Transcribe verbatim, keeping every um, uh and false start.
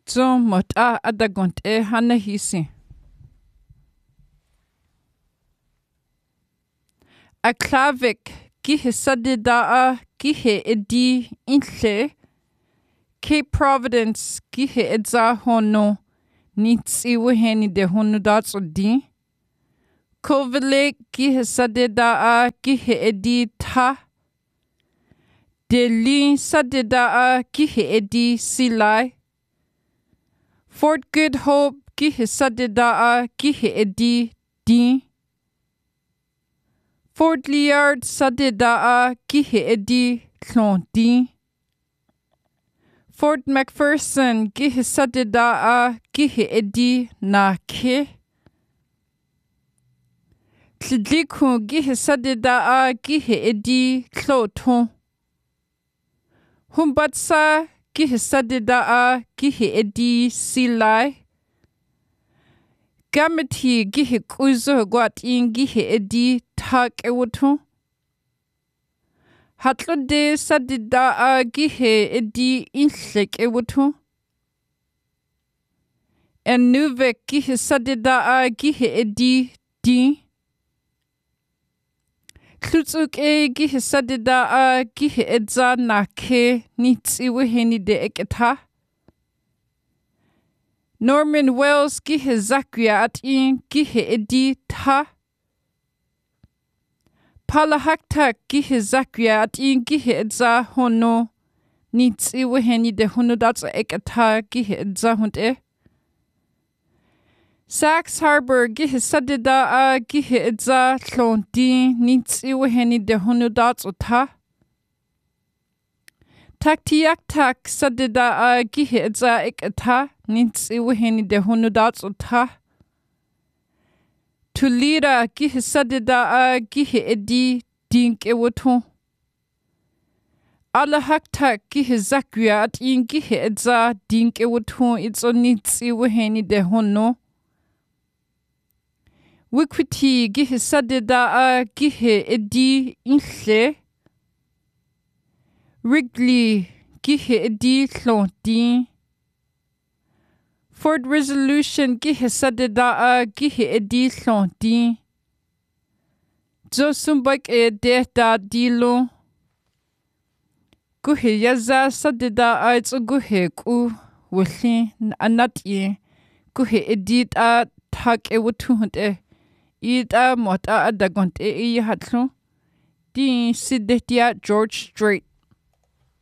Zo mot a adagont e hana hisi. A klavik gihe sadidaa gihe edi inhle. Cape Providence gihe edza hono nitsi weheni de hono datso di. Kovile gihe sadidaa gihe edi ta. Deli sadidaa gihe edi silai. Fort Good Hope gihe sadidaa gihe edi di. Fort Liard sadidaa gihe edi tlonti. Fort McPherson gihe sadidaa gihe edi na ke. Tlidliku gihe sadidaa gihe edi tloton. Humbatsa gihe sadidaa gihe edi silai. Gamati gihe kuzo guatin gihe edi tak ewutu. Hatlode sadidaa gihe edi inhlek ewutu. Enuvek gihe sadidaa gihe edi di. Klutsuk e gihe sadidaa gihe edza nake nitsi weheni de eketa. Norman Wells gihe zakria atin gihe edi ta. Palahaktak gihe zakria atin gihe edza hono nitsi weheni de hono datsa eketa gihe edza hund e. Sachs Harbor gihe sadidaa gihe edza tlonti nitsi weheni de hono datsa ta. Taktiaktak sadidaa gihe edza eketa nitsi weheni de hono datsa ta. Tulira gihe sadidaa gihe edi dink ewoto. Alahaktak gihe zakria atin gihe edza dink ewoto itso nitsi weheni de hono. Wikwiti gihe sadidaa gihe edi inhle. Wrigley gihe edi tlonti. Fort Resolution gihe sadidaa gihe edi tlonti. Zosumbak e dehda dilo. Guhe yaza sadidaa itso guhe ku wili anatye. Guhe edi ta tak e wutuhund e. Ida mota adagont e i hatlo. Di sidehtia George Strait.